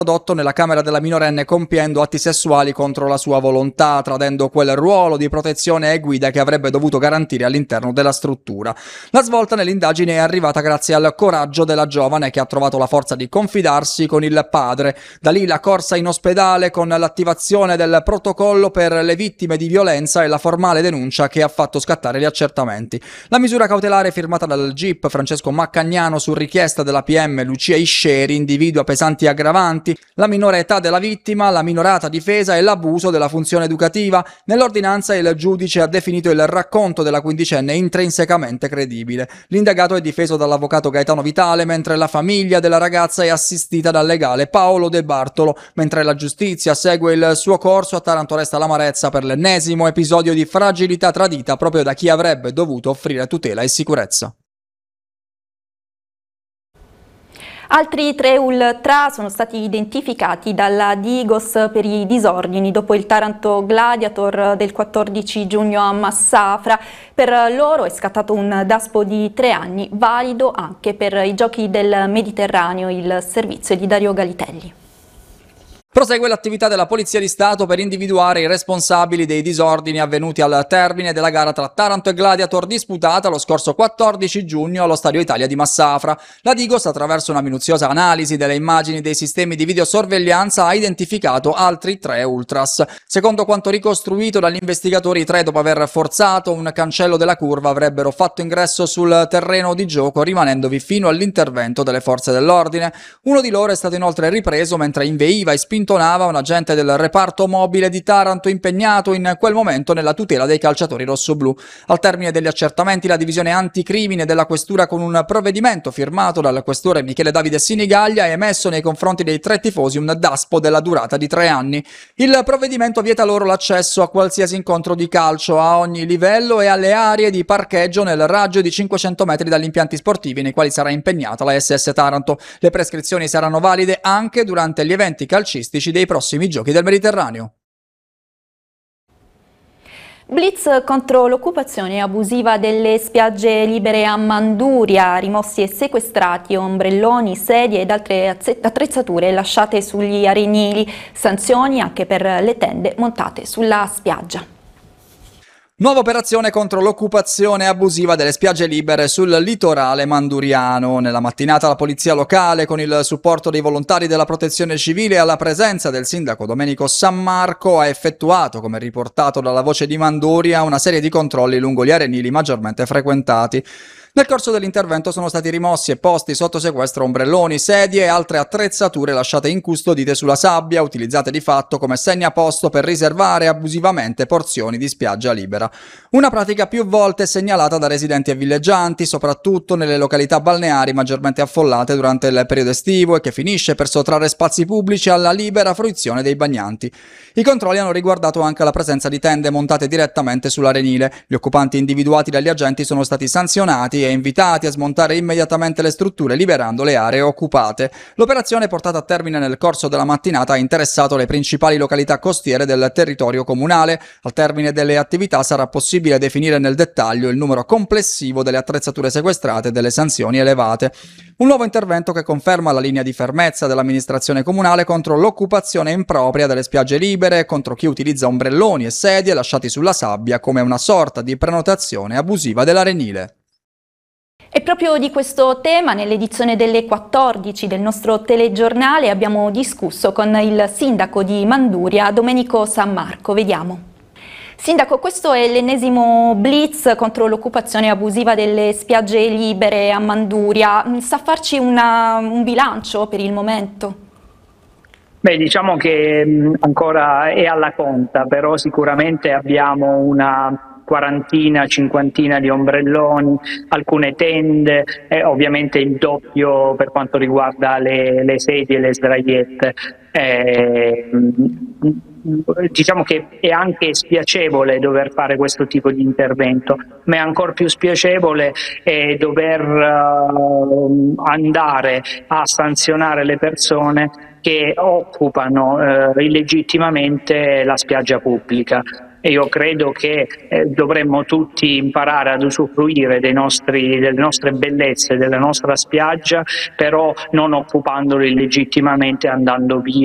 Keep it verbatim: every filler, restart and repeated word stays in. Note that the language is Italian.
introdotto nella camera della minorenne compiendo atti sessuali contro la sua volontà, tradendo quel ruolo di protezione e guida che avrebbe dovuto garantire all'interno della struttura. La svolta nell'indagine è arrivata grazie al coraggio della giovane che ha trovato la forza di confidarsi con il padre. Da lì la corsa in ospedale con l'attivazione del protocollo per le vittime di violenza e la formale denuncia che ha fatto scattare gli accertamenti. La misura cautelare firmata dal G I P Francesco Maccagnano su richiesta della P M Lucia Isceri individua pesanti aggravanti, la minore età della vittima, la minorata difesa e l'abuso della funzione educativa. Nell'ordinanza il giudice ha definito il racconto della quindicenne intrinsecamente credibile. L'indagato è difeso dall'avvocato Gaetano Vitale, mentre la famiglia della ragazza è assistita dal legale Paolo De Bartolo. Mentre la giustizia segue il suo corso, a Taranto resta l'amarezza per l'ennesimo episodio di fragilità tradita proprio da chi avrebbe dovuto offrire tutela e sicurezza. Altri tre ultra sono stati identificati dalla Digos per i disordini dopo il Taranto Gladiator del quattordici giugno a Massafra. Per loro è scattato un daspo di tre anni, valido anche per i Giochi del Mediterraneo. Il servizio di Dario Galitelli. Prosegue l'attività della Polizia di Stato per individuare i responsabili dei disordini avvenuti al termine della gara tra Taranto e Gladiator disputata lo scorso quattordici giugno allo Stadio Italia di Massafra. La Digos, attraverso una minuziosa analisi delle immagini dei sistemi di videosorveglianza, ha identificato altri tre ultras. Secondo quanto ricostruito dagli investigatori, i tre, dopo aver forzato un cancello della curva, avrebbero fatto ingresso sul terreno di gioco, rimanendovi fino all'intervento delle forze dell'ordine. Uno di loro è stato inoltre ripreso mentre inveiva e spintonava un agente del reparto mobile di Taranto impegnato in quel momento nella tutela dei calciatori rossoblù. Al termine degli accertamenti, la divisione anticrimine della questura, con un provvedimento firmato dal questore Michele Davide Sinigaglia, ha emesso nei confronti dei tre tifosi un daspo della durata di tre anni. Il provvedimento vieta loro l'accesso a qualsiasi incontro di calcio a ogni livello e alle aree di parcheggio nel raggio di cinquecento metri dagli impianti sportivi nei quali sarà impegnata la S S Taranto. Le prescrizioni saranno valide anche durante gli eventi calcistici dei prossimi Giochi del Mediterraneo. Blitz contro l'occupazione abusiva delle spiagge libere a Manduria, rimossi e sequestrati ombrelloni, sedie ed altre attrezzature lasciate sugli arenili, sanzioni anche per le tende montate sulla spiaggia. Nuova operazione contro l'occupazione abusiva delle spiagge libere sul litorale manduriano. Nella mattinata la polizia locale, con il supporto dei volontari della protezione civile e alla presenza del sindaco Domenico Sammarco, ha effettuato, come riportato dalla Voce di Manduria, una serie di controlli lungo gli arenili maggiormente frequentati. Nel corso dell'intervento sono stati rimossi e posti sotto sequestro ombrelloni, sedie e altre attrezzature lasciate incustodite sulla sabbia, utilizzate di fatto come segnaposto per riservare abusivamente porzioni di spiaggia libera. Una pratica più volte segnalata da residenti e villeggianti, soprattutto nelle località balneari maggiormente affollate durante il periodo estivo, e che finisce per sottrarre spazi pubblici alla libera fruizione dei bagnanti. I controlli hanno riguardato anche la presenza di tende montate direttamente sull'arenile. Gli occupanti individuati dagli agenti sono stati sanzionati e invitati a smontare immediatamente le strutture, liberando le aree occupate. L'operazione, portata a termine nel corso della mattinata, ha interessato le principali località costiere del territorio comunale. Al termine delle attività sarà possibile definire nel dettaglio il numero complessivo delle attrezzature sequestrate e delle sanzioni elevate. Un nuovo intervento che conferma la linea di fermezza dell'amministrazione comunale contro l'occupazione impropria delle spiagge libere e contro chi utilizza ombrelloni e sedie lasciati sulla sabbia come una sorta di prenotazione abusiva dell'arenile. E proprio di questo tema, nell'edizione delle quattordici del nostro telegiornale, abbiamo discusso con il sindaco di Manduria, Domenico Sammarco. Vediamo. Sindaco, questo è l'ennesimo blitz contro l'occupazione abusiva delle spiagge libere a Manduria. Sa farci una, un bilancio per il momento? Beh, diciamo che mh, ancora è alla conta, però sicuramente abbiamo una quarantina, cinquantina di ombrelloni, alcune tende e ovviamente il doppio per quanto riguarda le, le sedie e le sdraiette. Eh, diciamo che è anche spiacevole dover fare questo tipo di intervento, ma è ancora più spiacevole eh, dover uh, andare a sanzionare le persone che occupano eh, illegittimamente la spiaggia pubblica. e io credo che eh, dovremmo tutti imparare ad usufruire dei nostri, delle nostre bellezze, della nostra spiaggia, però non occupandolo illegittimamente, andando via